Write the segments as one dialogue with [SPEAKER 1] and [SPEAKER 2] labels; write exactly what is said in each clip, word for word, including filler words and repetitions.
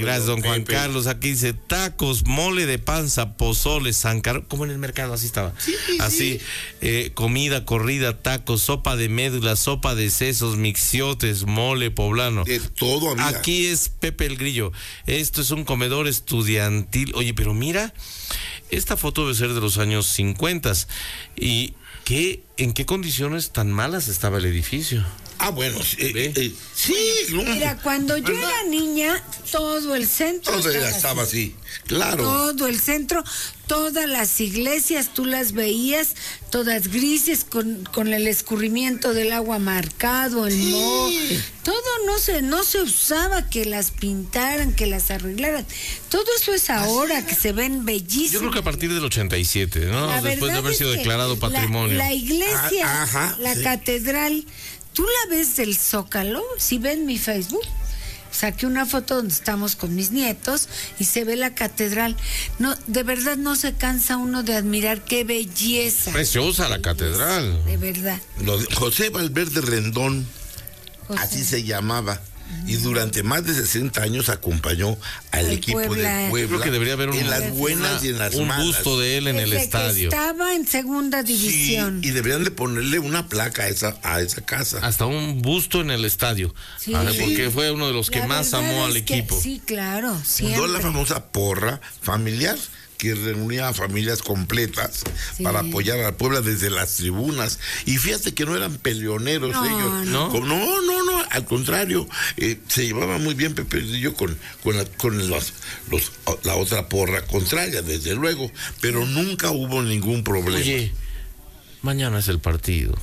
[SPEAKER 1] Gracias, don Juan
[SPEAKER 2] Pepe.
[SPEAKER 1] Carlos. Aquí dice tacos, mole de panza, pozole, zancar, como en el mercado, así estaba.
[SPEAKER 2] Sí,
[SPEAKER 1] así,
[SPEAKER 2] sí.
[SPEAKER 1] eh, comida, corrida, tacos, sopa de médula, sopa de sesos, mixiotes, mole poblano.
[SPEAKER 2] De todo había.
[SPEAKER 1] Aquí es Pepe el Grillo. Esto es un comedor estudiantil. Oye, pero mira, esta foto debe ser de los años cincuenta. ¿Y qué, en qué condiciones tan malas estaba el edificio?
[SPEAKER 2] Ah, bueno, eh,
[SPEAKER 1] ¿Ve?
[SPEAKER 2] eh, sí. no,
[SPEAKER 3] Mira, cuando yo
[SPEAKER 2] ¿verdad?
[SPEAKER 3] era niña, todo el centro
[SPEAKER 2] Todo
[SPEAKER 3] estaba,
[SPEAKER 2] estaba
[SPEAKER 3] así.
[SPEAKER 2] así, claro.
[SPEAKER 3] Todo el centro, todas las iglesias, tú las veías, todas grises, con, con el escurrimiento del agua marcado, el
[SPEAKER 2] Sí.
[SPEAKER 3] moho. Todo no se, no se usaba que las pintaran, que las arreglaran. Todo eso es ahora, que se ven bellísimas.
[SPEAKER 1] Yo creo que a partir del ochenta y siete, ¿no?
[SPEAKER 3] La
[SPEAKER 1] Después de
[SPEAKER 3] verdad
[SPEAKER 1] haber
[SPEAKER 3] es
[SPEAKER 1] sido
[SPEAKER 3] que
[SPEAKER 1] declarado
[SPEAKER 3] la-
[SPEAKER 1] patrimonio.
[SPEAKER 3] La, iglesia,
[SPEAKER 2] Ah, ajá,
[SPEAKER 3] la
[SPEAKER 2] sí.
[SPEAKER 3] catedral, tú la ves del Zócalo, si ven mi Facebook, saqué una foto donde estamos con mis nietos y se ve la catedral. No, de verdad no se cansa uno de admirar qué belleza.
[SPEAKER 1] Preciosa la catedral.
[SPEAKER 3] De verdad.
[SPEAKER 2] Lo de José Valverde Rendón,
[SPEAKER 3] José.
[SPEAKER 2] así se llamaba. Y durante más de sesenta años acompañó al
[SPEAKER 3] Al
[SPEAKER 2] equipo
[SPEAKER 3] Puebla.
[SPEAKER 2] de
[SPEAKER 3] Yo
[SPEAKER 2] Puebla.
[SPEAKER 1] creo que debería haber un-
[SPEAKER 2] en las buenas y en las
[SPEAKER 1] un
[SPEAKER 2] malas.
[SPEAKER 1] busto de él en el
[SPEAKER 3] Desde que
[SPEAKER 1] estadio.
[SPEAKER 3] estaba en segunda
[SPEAKER 2] Sí,
[SPEAKER 3] división.
[SPEAKER 2] y deberían de ponerle una placa a esa, a esa casa.
[SPEAKER 1] Hasta un busto en el estadio.
[SPEAKER 3] Sí.
[SPEAKER 1] Ah, porque fue uno de los que
[SPEAKER 3] La
[SPEAKER 1] más
[SPEAKER 3] verdad
[SPEAKER 1] amó al
[SPEAKER 3] es que-
[SPEAKER 1] equipo.
[SPEAKER 3] sí, claro,
[SPEAKER 2] Fundó
[SPEAKER 3] siempre.
[SPEAKER 2] la famosa porra familiar que reunía a familias completas
[SPEAKER 3] Sí.
[SPEAKER 2] para apoyar a la Puebla desde las tribunas. Y fíjate que no eran peleoneros
[SPEAKER 3] No,
[SPEAKER 2] ellos.
[SPEAKER 1] ¿no?
[SPEAKER 2] Como- no, no, no, al contrario. Eh, se llevaba muy bien Pepe Grillo con, con, la, con los, los, la otra porra contraria, desde luego. Pero nunca hubo ningún problema.
[SPEAKER 1] Oye, mañana es el partido.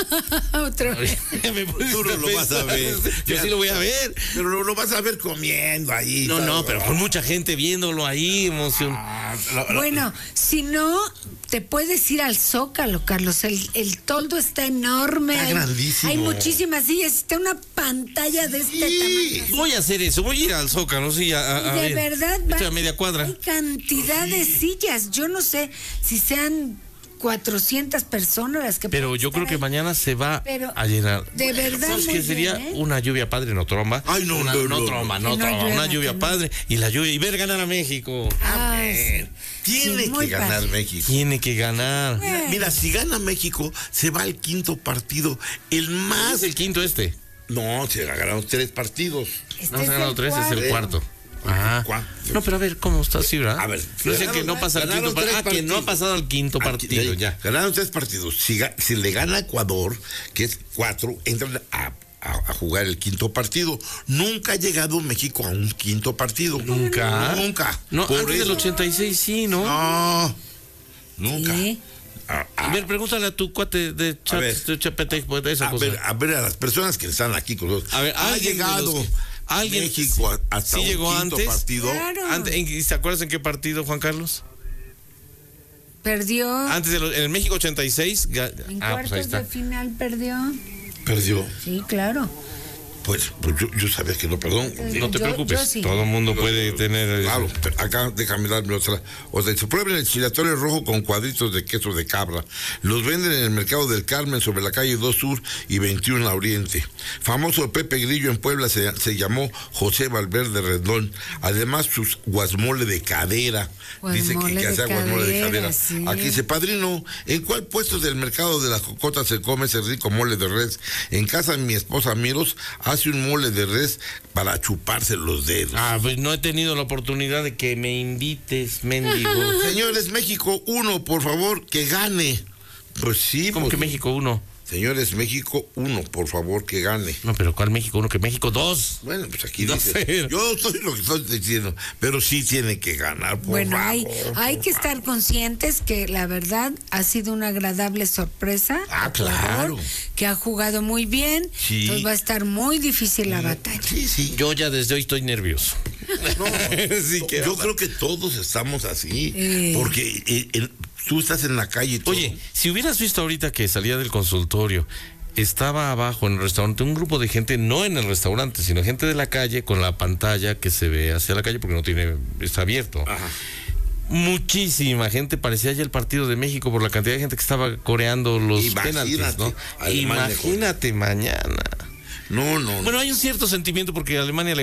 [SPEAKER 3] Otra vez.
[SPEAKER 1] Me pusiste
[SPEAKER 2] Tú no lo vas a ver.
[SPEAKER 1] Yo sí lo voy a ver.
[SPEAKER 2] Pero lo, lo vas a ver comiendo ahí.
[SPEAKER 1] No,
[SPEAKER 2] ¿sabes?
[SPEAKER 1] no, pero con mucha gente viéndolo ahí, emoción.
[SPEAKER 2] Ah, la- la-
[SPEAKER 3] Bueno, si no, te puedes ir al Zócalo, Carlos. El, el toldo está enorme.
[SPEAKER 2] Está
[SPEAKER 3] hay,
[SPEAKER 2] grandísimo.
[SPEAKER 3] Hay muchísimas sillas. Está una pantalla de este
[SPEAKER 2] Sí.
[SPEAKER 3] tamaño.
[SPEAKER 1] Voy a hacer eso, voy a ir al Zócalo, sí, a, a, a
[SPEAKER 3] De
[SPEAKER 1] ver.
[SPEAKER 3] verdad,
[SPEAKER 1] Estoy
[SPEAKER 3] va-
[SPEAKER 1] a media cuadra.
[SPEAKER 3] hay cantidad de sillas. Yo no sé si sean cuatrocientas personas las que
[SPEAKER 1] Pero
[SPEAKER 3] pueden
[SPEAKER 1] yo creo
[SPEAKER 3] estar
[SPEAKER 1] que
[SPEAKER 3] ahí.
[SPEAKER 1] mañana se va
[SPEAKER 3] Pero,
[SPEAKER 1] a llenar.
[SPEAKER 3] de verdad,
[SPEAKER 1] Pues
[SPEAKER 3] muy
[SPEAKER 1] que sería
[SPEAKER 3] bien, ¿eh?
[SPEAKER 1] una lluvia padre, no tromba.
[SPEAKER 2] Ay, no,
[SPEAKER 1] Una-
[SPEAKER 2] no,
[SPEAKER 1] no
[SPEAKER 2] no,
[SPEAKER 1] tromba,
[SPEAKER 3] no.
[SPEAKER 1] no
[SPEAKER 3] Que no
[SPEAKER 1] tromba.
[SPEAKER 3] llueva,
[SPEAKER 1] Una lluvia
[SPEAKER 3] que no.
[SPEAKER 1] padre y la lluvia y ver ganar a México.
[SPEAKER 3] Ah,
[SPEAKER 2] Amén. Tiene
[SPEAKER 3] Sí, muy
[SPEAKER 2] que ganar
[SPEAKER 3] padre.
[SPEAKER 2] México.
[SPEAKER 1] Tiene que ganar.
[SPEAKER 3] Bueno.
[SPEAKER 2] Mira, si gana México, se va al quinto partido. El
[SPEAKER 1] ¿Es
[SPEAKER 2] más.
[SPEAKER 1] el quinto este?
[SPEAKER 2] No, se ganaron tres partidos.
[SPEAKER 3] Este
[SPEAKER 1] No, se
[SPEAKER 3] es
[SPEAKER 1] han ganado
[SPEAKER 3] el
[SPEAKER 1] tres, es el
[SPEAKER 3] cuarto.
[SPEAKER 1] cuarto. Ajá.
[SPEAKER 2] ¿Cuál?
[SPEAKER 1] No, pero a ver, ¿cómo está así, verdad?
[SPEAKER 2] A ver,
[SPEAKER 1] no es el
[SPEAKER 2] ganaron-
[SPEAKER 1] que no pasa al
[SPEAKER 2] ganaron
[SPEAKER 1] quinto partido.
[SPEAKER 2] tres
[SPEAKER 1] Ah, que no ha
[SPEAKER 2] partidos.
[SPEAKER 1] pasado al quinto partido,
[SPEAKER 2] Aquí,
[SPEAKER 1] ya.
[SPEAKER 2] Ganaron tres partidos. Si, ga- si le gana Ecuador, que es cuatro, entran a, a- a jugar el quinto partido. Nunca ha llegado México a un quinto partido.
[SPEAKER 1] Nunca.
[SPEAKER 2] Nunca.
[SPEAKER 1] No,
[SPEAKER 2] Por
[SPEAKER 1] antes del
[SPEAKER 2] eso-
[SPEAKER 1] ochenta y seis sí, ¿no?
[SPEAKER 2] No. Nunca.
[SPEAKER 3] Sí.
[SPEAKER 2] A,
[SPEAKER 1] A
[SPEAKER 2] a-
[SPEAKER 1] ver, pregúntale a tu cuate de chat,
[SPEAKER 2] ver.
[SPEAKER 1] de Chapetec, pues, de esa
[SPEAKER 2] a
[SPEAKER 1] cosa.
[SPEAKER 2] ver, a ver a las personas que están aquí con nosotros.
[SPEAKER 1] A ver,
[SPEAKER 2] ha
[SPEAKER 1] alguien de
[SPEAKER 2] llegado
[SPEAKER 1] los que- alguien-
[SPEAKER 2] México a- hasta
[SPEAKER 1] sí
[SPEAKER 2] un
[SPEAKER 1] llegó
[SPEAKER 2] quinto
[SPEAKER 1] antes.
[SPEAKER 2] partido.
[SPEAKER 3] Claro.
[SPEAKER 1] Ante- en- ¿Te acuerdas en qué partido, Juan Carlos?
[SPEAKER 3] Perdió.
[SPEAKER 1] Antes de los- en el México ochenta y seis. ga-
[SPEAKER 3] En
[SPEAKER 1] Ah, pues ahí
[SPEAKER 3] cuartos
[SPEAKER 1] está.
[SPEAKER 3] de final perdió.
[SPEAKER 2] Perdió.
[SPEAKER 3] Sí, claro.
[SPEAKER 2] Pues, pues yo, yo sabía que no, perdón.
[SPEAKER 1] No te
[SPEAKER 3] Yo-
[SPEAKER 1] preocupes,
[SPEAKER 3] yo sí.
[SPEAKER 1] todo el mundo puede tener.
[SPEAKER 2] Claro, pero acá déjame darme otra. O sea, se prueben el chilatorio rojo con cuadritos de queso de cabra. Los venden en el mercado del Carmen sobre la calle dos Sur y veintiuno a Oriente. Famoso Pepe Grillo en Puebla se, se llamó José Valverde Rendón. Además, sus guasmole de cadera. Dice que,
[SPEAKER 3] Guasmole
[SPEAKER 2] que
[SPEAKER 3] de
[SPEAKER 2] hacía guasmole de
[SPEAKER 3] cadera,
[SPEAKER 2] cadera.
[SPEAKER 3] sí.
[SPEAKER 2] Aquí dice, padrino, ¿en cuál puesto del mercado de las cocotas se come ese rico mole de res? En casa de mi esposa Miros hace un mole de res para chuparse los dedos.
[SPEAKER 1] Ah, pues no he tenido la oportunidad de que me invites, mendigo.
[SPEAKER 2] Señores, México uno, por favor, que gane. Pues sí,
[SPEAKER 1] ¿Cómo
[SPEAKER 2] pues,
[SPEAKER 1] que México uno?
[SPEAKER 2] Señores, México uno, por favor, que gane.
[SPEAKER 1] No, pero ¿cuál México uno? Que México dos.
[SPEAKER 2] Bueno, pues aquí
[SPEAKER 1] No
[SPEAKER 2] dice.
[SPEAKER 1] sé.
[SPEAKER 2] Yo soy lo que estoy diciendo, pero sí tiene que ganar, por
[SPEAKER 3] Bueno,
[SPEAKER 2] favor.
[SPEAKER 3] hay, hay
[SPEAKER 2] por
[SPEAKER 3] que
[SPEAKER 2] favor.
[SPEAKER 3] estar conscientes que la verdad ha sido una agradable sorpresa.
[SPEAKER 2] Ah,
[SPEAKER 3] Ecuador,
[SPEAKER 2] claro.
[SPEAKER 3] Que ha jugado muy bien.
[SPEAKER 2] Sí.
[SPEAKER 3] Entonces va a estar muy difícil la batalla.
[SPEAKER 2] Sí, sí.
[SPEAKER 1] Yo ya desde hoy estoy nervioso.
[SPEAKER 2] No,
[SPEAKER 1] Sí,
[SPEAKER 2] yo
[SPEAKER 1] que-
[SPEAKER 2] creo que todos estamos así,
[SPEAKER 3] Eh.
[SPEAKER 2] porque eh, el- tú estás en la calle y todo.
[SPEAKER 1] Oye, si hubieras visto ahorita que salía del consultorio, estaba abajo en el restaurante un grupo de gente, no en el restaurante, sino gente de la calle con la pantalla que se ve hacia la calle porque no tiene, está abierto.
[SPEAKER 2] Ajá.
[SPEAKER 1] Muchísima gente, parecía ya el partido de México por la cantidad de gente que estaba coreando los
[SPEAKER 2] Imagínate,
[SPEAKER 1] penaltis, ¿no?
[SPEAKER 2] Alemania
[SPEAKER 1] Imagínate mañana.
[SPEAKER 2] No, no, no.
[SPEAKER 1] Bueno, hay un cierto sentimiento porque Alemania le